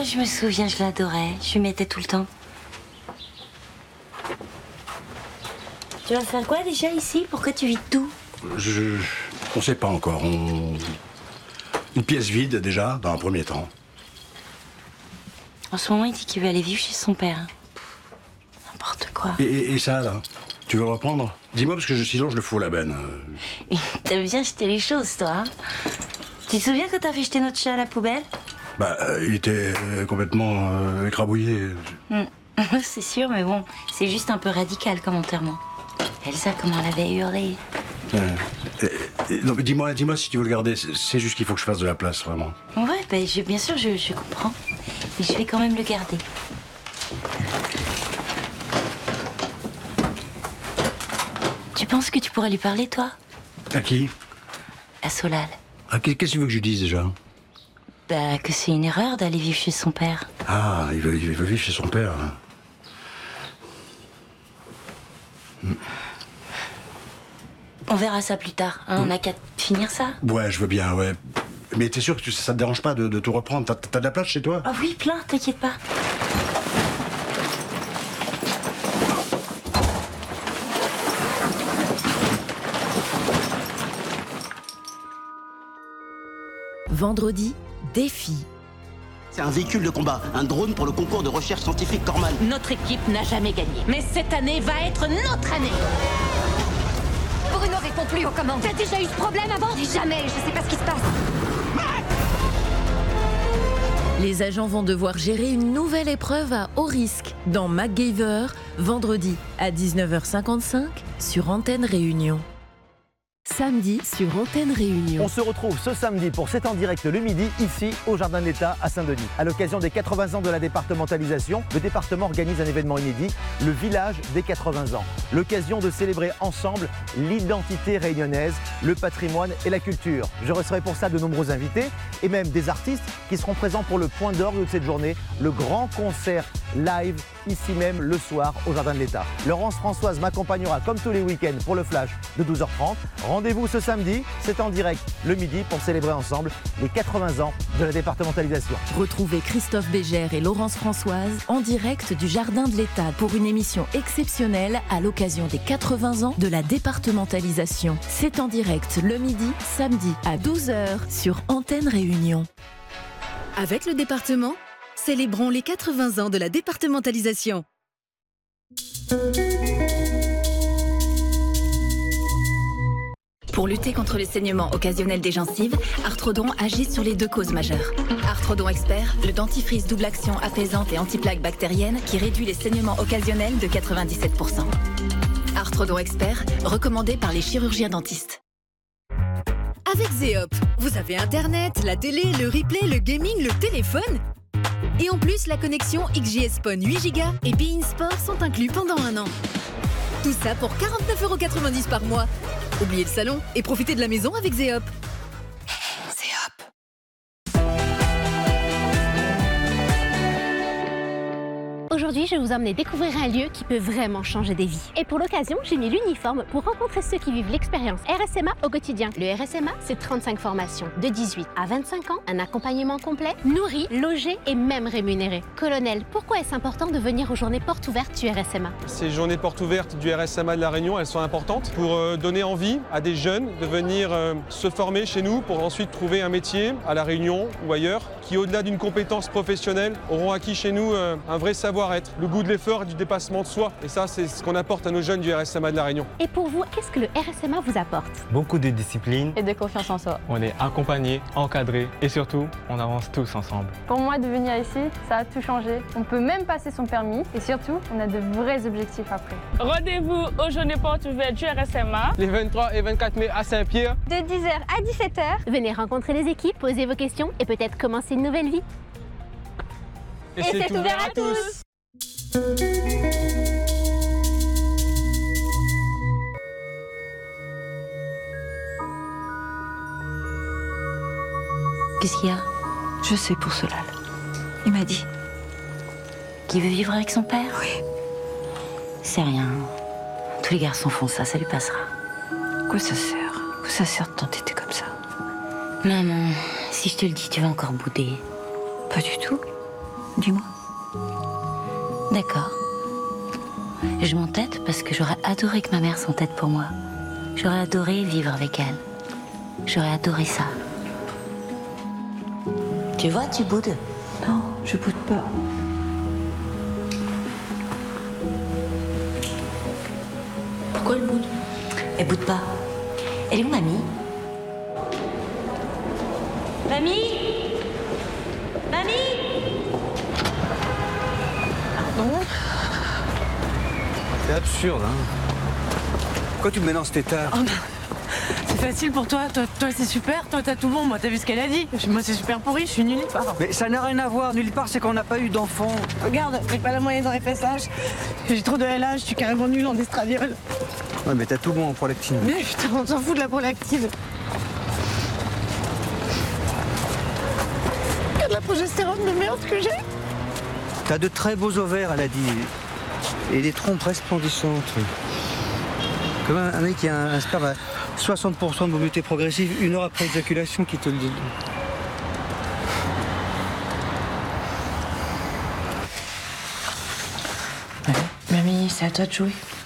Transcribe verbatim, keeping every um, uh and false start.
je me souviens, je l'adorais. Je lui mettais tout le temps. Tu vas faire quoi déjà ici? Pourquoi tu vides tout? Je... On sait pas encore. On... Une pièce vide déjà, dans un premier temps. En ce moment, il dit qu'il veut aller vivre chez son père. N'importe quoi. Et, et, et ça, là? Tu veux le reprendre? Dis-moi, parce que je, sinon je le fous à la benne. T'aimes bien jeter les choses, toi, hein? Tu te souviens quand t'as fait jeter notre chat à la poubelle? Bah, euh, il était euh, complètement euh, écrabouillé. Mmh. C'est sûr, mais bon, c'est juste un peu radical comme enterrement. Elsa, comment elle avait hurlé. Euh, euh, euh, non, mais dis-moi, dis-moi si tu veux le garder. C'est juste qu'il faut que je fasse de la place, vraiment. Ouais, bah, je, bien sûr, je, je comprends. Mais je vais quand même le garder. Tu penses que tu pourrais lui parler, toi? À qui? À Solal. Ah, qu'est-ce que tu veux que je lui dise, déjà? Bah, que c'est une erreur d'aller vivre chez son père. Ah, il veut, il veut vivre chez son père. Hein. Hmm. On verra ça plus tard, hein. On n'a qu'à finir ça. Ouais, je veux bien, ouais. Mais t'es sûr que tu, ça te dérange pas de, de tout reprendre? T'as, t'as de la place chez toi? Ah oui, plein, t'inquiète pas. Vendredi, défi. C'est un véhicule de combat, un drone pour le concours de recherche scientifique Corman. Notre équipe n'a jamais gagné, mais cette année va être notre année. Bruno répond plus aux commandes. T'as déjà eu ce problème avant? Jamais, je sais pas ce qui se passe. Les agents vont devoir gérer une nouvelle épreuve à haut risque dans MacGyver, vendredi à dix-neuf heures cinquante-cinq sur Antenne Réunion. Samedi sur Antenne Réunion. On se retrouve ce samedi pour C'est en direct le midi, ici au Jardin de l'État à Saint-Denis. À l'occasion des quatre-vingts ans de la départementalisation, le département organise un événement inédit, le Village des quatre-vingts ans. L'occasion de célébrer ensemble l'identité réunionnaise, le patrimoine et la culture. Je recevrai pour ça de nombreux invités et même des artistes qui seront présents pour le point d'orgue de cette journée, le grand concert live ici même le soir au Jardin de l'État. Laurence Françoise m'accompagnera comme tous les week-ends pour le flash de douze heures trente. Rendez-vous ce samedi, c'est en direct le midi pour célébrer ensemble les quatre-vingts ans de la départementalisation. Retrouvez Christophe Bégère et Laurence Françoise en direct du Jardin de l'État pour une émission exceptionnelle à l'occasion des quatre-vingts ans de la départementalisation. C'est en direct le midi, samedi à douze heures sur Antenne Réunion. Avec le département, célébrons les quatre-vingts ans de la départementalisation. Pour lutter contre les saignements occasionnels des gencives, Arthrodon agit sur les deux causes majeures. Arthrodon Expert, le dentifrice double action apaisante et anti-plaque bactérienne qui réduit les saignements occasionnels de quatre-vingt-dix-sept pour cent. Arthrodon Expert, recommandé par les chirurgiens dentistes. Avec Zéop, vous avez Internet, la télé, le replay, le gaming, le téléphone. Et en plus, la connexion X J S PON huit giga et Bein Sport sont inclus pendant un an. Tout ça pour quarante-neuf euros quatre-vingt-dix par mois. Oubliez le salon et profitez de la maison avec Zéop. Aujourd'hui, je vais vous emmener découvrir un lieu qui peut vraiment changer des vies. Et pour l'occasion, j'ai mis l'uniforme pour rencontrer ceux qui vivent l'expérience R S M A au quotidien. Le R S M A, c'est trente-cinq formations de dix-huit à vingt-cinq ans, un accompagnement complet, nourri, logé et même rémunéré. Colonel, pourquoi est-ce important de venir aux journées portes ouvertes du R S M A? Ces journées portes ouvertes du R S M A de La Réunion, elles sont importantes pour euh, donner envie à des jeunes de venir euh, se former chez nous pour ensuite trouver un métier à La Réunion ou ailleurs qui, au-delà d'une compétence professionnelle, auront acquis chez nous euh, un vrai savoir-être, le goût de l'effort et du dépassement de soi. Et ça, c'est ce qu'on apporte à nos jeunes du R S M A de La Réunion. Et pour vous, qu'est-ce que le R S M A vous apporte? Beaucoup de discipline et de confiance en soi. On est accompagnés, encadrés et surtout, on avance tous ensemble. Pour moi, de venir ici, ça a tout changé. On peut même passer son permis et surtout, on a de vrais objectifs après. Rendez-vous aux journées portes ouvertes du R S M A les vingt-trois et vingt-quatre mai à Saint-Pierre de dix heures à dix-sept heures. Venez rencontrer les équipes, poser vos questions et peut-être commencer une nouvelle vie. Et, et c'est ouvert à tous. Qu'est-ce qu'il y a? Je sais pour Solal. Il m'a dit. Qu'il veut vivre avec son père? Oui. C'est rien. Tous les garçons font ça, ça lui passera. Quoi ça sert? Quoi ça sert de t'entêter comme ça? Maman, si je te le dis, tu vas encore bouder. Pas du tout. Dis-moi. D'accord. Je m'entête parce que j'aurais adoré que ma mère s'entête pour moi. J'aurais adoré vivre avec elle. J'aurais adoré ça. Tu vois, tu boudes. Non, je boude pas. Pourquoi elle boude? Elle boude pas. Elle est où, mamie? Mamie? Mamie? Pardon? C'est absurde, hein. Pourquoi tu me mets dans cet état? Oh, c'est facile pour toi, toi, toi c'est super, toi t'as tout bon, moi t'as vu ce qu'elle a dit. Moi c'est super pourri, je suis nulle part. Mais ça n'a rien à voir, nulle part c'est qu'on n'a pas eu d'enfant. Regarde, j'ai pas la moyenne dans F S H, j'ai trop de L H, je suis carrément nulle en estradiol. Ouais mais t'as tout bon en prolactine. Mais putain, on s'en fout de la prolactine. Regarde la progestérone de merde que j'ai. T'as de très beaux ovaires, elle a dit. Et des trompes resplendissantes. Comme un, un mec qui a un, un sperme à soixante pour cent de mobilité progressive une heure après éjaculation qui te le dit. Ouais. Mamie, c'est à toi de jouer.